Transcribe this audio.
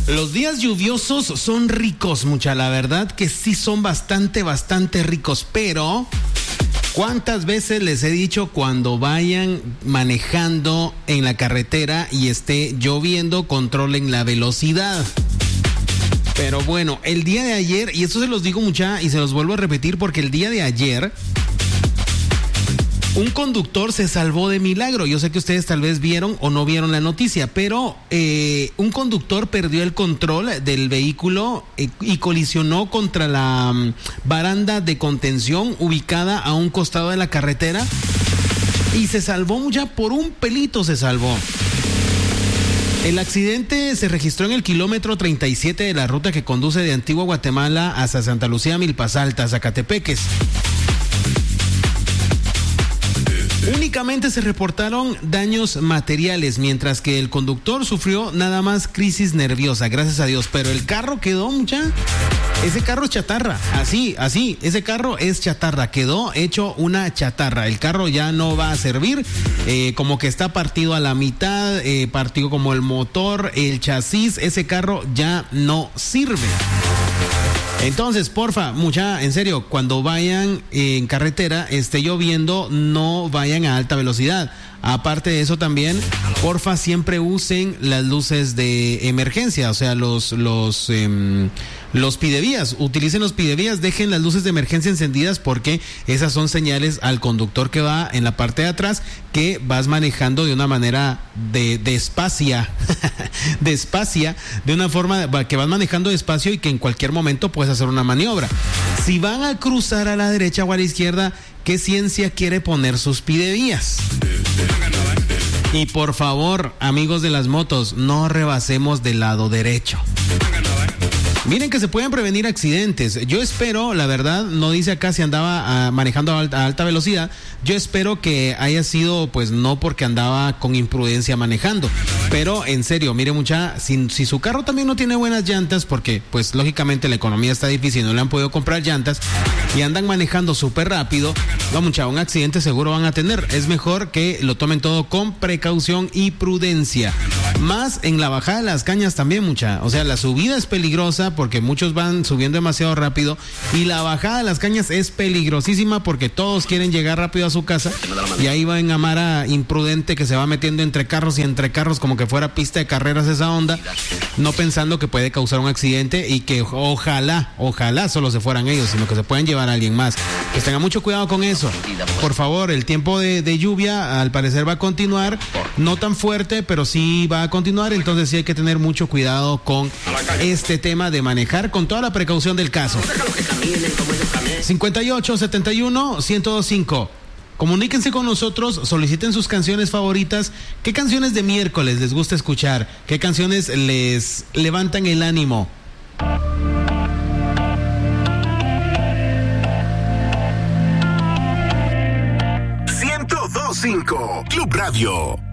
Los días lluviosos son ricos, mucha, la verdad que sí son bastante ricos, pero ¿cuántas veces les he dicho cuando vayan manejando en la carretera y esté lloviendo, controlen la velocidad? Pero bueno, el día de ayer, y esto se los digo mucha y se los vuelvo a repetir porque el día de ayer un conductor se salvó de milagro. Yo sé que ustedes tal vez vieron o no vieron la noticia, pero un conductor perdió el control del vehículo y colisionó contra la baranda de contención ubicada a un costado de la carretera y se salvó ya por un pelito se salvó. El accidente se registró en el kilómetro 37 de la ruta que conduce de Antigua Guatemala hasta Santa Lucía, Milpas Altas, Zacatepeques. Únicamente se reportaron daños materiales, mientras que el conductor sufrió nada más crisis nerviosa, gracias a Dios. Pero el carro quedó, ese carro es chatarra, así, ese carro es chatarra, quedó hecho una chatarra. El carro ya no va a servir, como que está partido a la mitad, partido como el motor, el chasis, ese carro ya no sirve. Entonces, porfa, en serio, cuando vayan en carretera, esté lloviendo, no vayan a alta velocidad. Aparte de eso también, porfa, siempre usen las luces de emergencia, o sea, los pidevías, utilicen los pidevías, dejen las luces de emergencia encendidas porque esas son señales al conductor que va en la parte de atrás que vas manejando de una manera despacia, de una forma que vas manejando despacio y que en cualquier momento puedes hacer una maniobra. Si van a cruzar a la derecha o a la izquierda, ¿qué ciencia quiere poner sus pidevías? Y por favor, amigos de las motos, no rebasemos del lado derecho. Miren que se pueden prevenir accidentes. Yo espero, la verdad, no dice acá si andaba manejando a alta velocidad. Yo espero que haya sido, pues no porque andaba con imprudencia manejando. Pero en serio, mire mucha, si su carro también no tiene buenas llantas, porque pues lógicamente la economía está difícil, no le han podido comprar llantas y andan manejando súper rápido, mucha, un accidente seguro van a tener. Es mejor que lo tomen todo con precaución y prudencia. Más en la bajada de las cañas también, mucha. O sea, la subida es peligrosa porque muchos van subiendo demasiado rápido y la bajada de las cañas es peligrosísima porque todos quieren llegar rápido a su casa y ahí va en Amara imprudente que se va metiendo entre carros y entre carros como que fuera pista de carreras esa onda, no pensando que puede causar un accidente y que ojalá solo se fueran ellos, sino que se pueden llevar a alguien más. Pues tengan mucho cuidado con eso. Por favor, el tiempo de lluvia al parecer va a continuar, no tan fuerte, pero sí va a continuar, entonces sí hay que tener mucho cuidado con este tema de manejar con toda la precaución del caso. 5871-1025. Comuníquense con nosotros, soliciten sus canciones favoritas. ¿Qué canciones de miércoles les gusta escuchar? ¿Qué canciones les levantan el ánimo? 102.5 Club Radio.